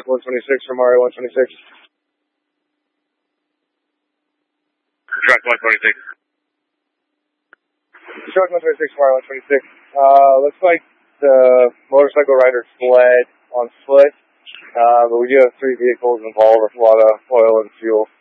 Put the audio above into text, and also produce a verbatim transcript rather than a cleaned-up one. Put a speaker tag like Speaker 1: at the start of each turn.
Speaker 1: Shark one twenty-six from Mario one twenty-six.
Speaker 2: Shark one twenty-six.
Speaker 1: Shark one twenty-six from Mario one twenty-six. Uh, looks like the motorcycle rider fled on foot, uh, but we do have three vehicles involved with a lot of oil and fuel.